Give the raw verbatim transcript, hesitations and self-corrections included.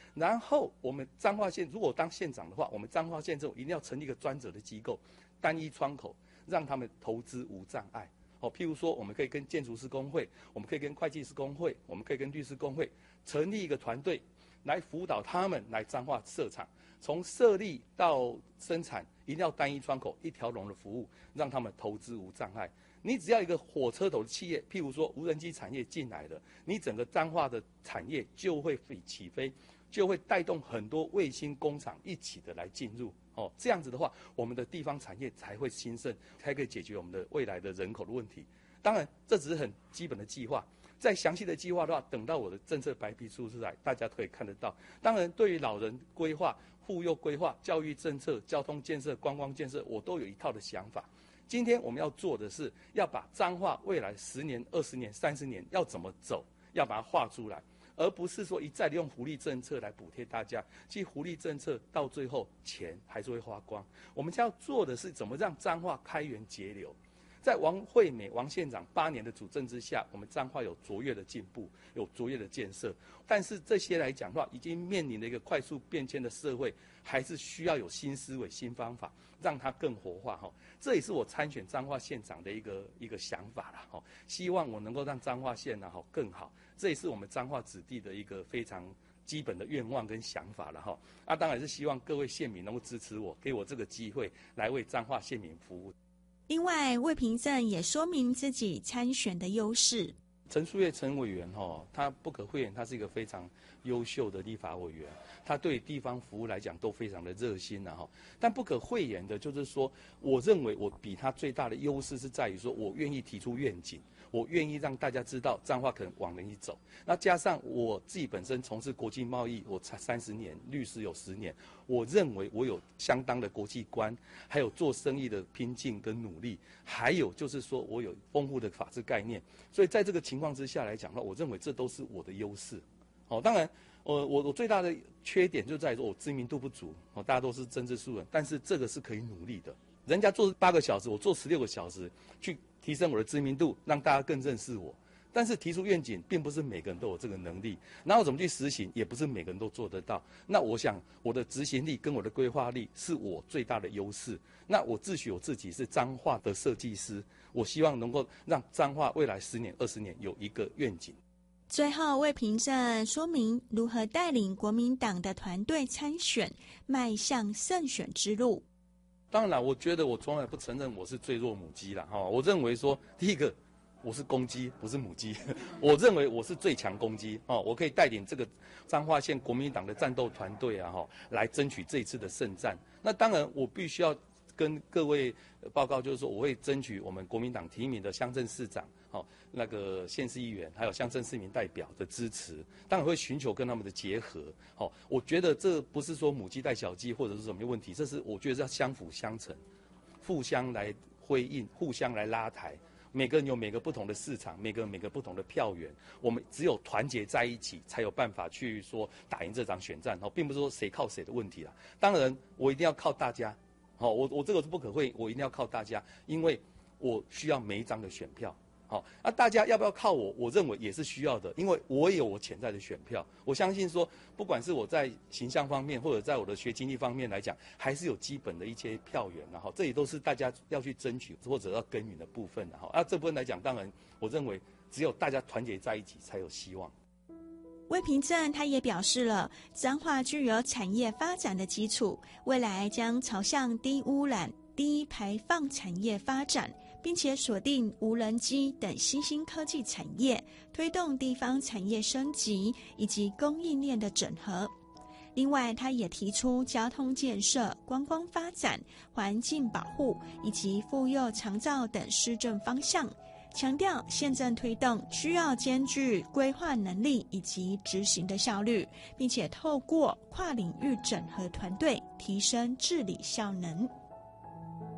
然后我们彰化县如果当县长的话，我们彰化县政府一定要成立一个专责的机构，单一窗口，让他们投资无障碍。哦，譬如说，我们可以跟建筑师工会，我们可以跟会计师工会，我们可以跟律师工会成立一个团队，来辅导他们来彰化设厂，从设立到生产，一定要单一窗口、一条龙的服务，让他们投资无障碍。你只要一个火车头的企业，譬如说无人机产业进来了，你整个彰化的产业就会起飞，就会带动很多卫星工厂一起的来进入。哦，这样子的话，我们的地方产业才会兴盛，才可以解决我们的未来的人口的问题。当然，这只是很基本的计划。再详细的计划的话，等到我的政策白皮书出来，大家可以看得到。当然，对于老人规划、护幼规划、教育政策、交通建设、观光建设，我都有一套的想法。今天我们要做的是，要把彰化未来十年、二十年、三十年要怎么走，要把它画出来。而不是说一再的用福利政策来补贴大家，其实福利政策到最后钱还是会花光。我们要做的是怎么让彰化开源节流。在王惠美王县长八年的主政之下，我们彰化有卓越的进步，有卓越的建设。但是这些来讲的话，已经面临了一个快速变迁的社会，还是需要有新思维、新方法，让它更活化哈。这也是我参选彰化县长的一个一个想法啦哈。希望我能够让彰化县呢哈更好，这也是我们彰化子弟的一个非常基本的愿望跟想法了哈。啊，当然是希望各位县民能够支持我，给我这个机会来为彰化县民服务。 另外，魏平正也说明自己参选的优势。 陈树业陈委员哈，他不可讳言，他是一个非常优秀的立法委员，他对地方服务来讲都非常的热心呐哈。但不可讳言的就是说，我认为我比他最大的优势是在于说，我愿意提出愿景，我愿意让大家知道彰化可能往哪里走。那加上我自己本身从事国际贸易，我才三十年，律师有十年，我认为我有相当的国际观，还有做生意的拼劲跟努力，还有就是说我有丰富的法治概念。所以在这个情况之下来讲的话，我认为这都是我的优势。哦，当然，我我我最大的缺点就在于说我知名度不足。哦，大家都是政治素人，但是这个是可以努力的。人家做八个小时，我做十六个小时，去提升我的知名度，让大家更认识我。但是提出愿景，并不是每个人都有这个能力，然后怎么去实行，也不是每个人都做得到。那我想，我的执行力跟我的规划力是我最大的优势。那我自诩我自己是彰化的设计师，我希望能够让彰化未来十年、二十年有一个愿景。 最后，魏平正说明如何带领国民党的团队参选，迈向胜选之路。 当然了，我觉得我从来不承认我是最弱母鸡啦哈。我认为说，第一个，我是公鸡，不是母鸡。我认为我是最强公鸡哦，我可以带领这个彰化县国民党的战斗团队啊哈，来争取这一次的胜战。那当然，我必须要跟各位报告，就是说我会争取我们国民党提名的乡镇市长、好那个县市议员，还有乡镇市民代表的支持。当然会寻求跟他们的结合。好，我觉得这不是说母鸡带小鸡或者是什么问题，这是我觉得是要相辅相成，互相来辉映，互相来拉抬。每个人有每个不同的市场，每个人每个不同的票源，我们只有团结在一起，才有办法去说打赢这场选战。哦，并不是说谁靠谁的问题啦。当然，我一定要靠大家。好，我我这个是不可讳，我一定要靠大家，因为我需要每一张的选票。好，那大家要不要靠我？我认为也是需要的，因为我也有我潜在的选票。我相信说，不管是我在形象方面，或者在我的学经历方面来讲，还是有基本的一些票源，然后这也都是大家要去争取或者要耕耘的部分。然后，那这部分来讲，当然我认为只有大家团结在一起，才有希望。 魏平正他也表示了，彰化具有产业发展的基础，未来将朝向低污染、低排放产业发展，并且锁定无人机等新兴科技产业，推动地方产业升级以及供应链的整合。另外，他也提出交通建设、观光发展、环境保护以及妇幼长照等施政方向，强调县政推动需要兼具规划能力以及执行的效率，并且透过跨领域整合团队提升治理效能。